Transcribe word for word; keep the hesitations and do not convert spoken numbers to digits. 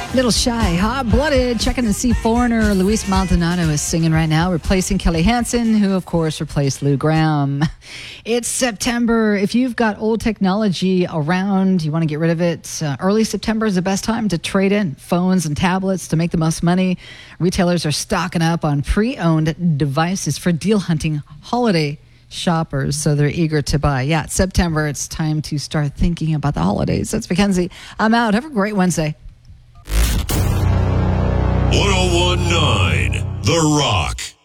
Little Shy, Hot-Blooded, checking to see Foreigner. Luis Maldonado is singing right now, replacing Kelly Hansen, who, of course, replaced Lou Graham. It's September. If you've got old technology around, you want to get rid of it, uh, early September is the best time to trade in phones and tablets to make the most money. Retailers are stocking up on pre-owned devices for deal hunting holiday shoppers, so they're eager to buy. Yeah, it's September. It's time to start thinking about the holidays. That's Mackenzie. I'm out. Have a great Wednesday. one oh one point nine The Rock.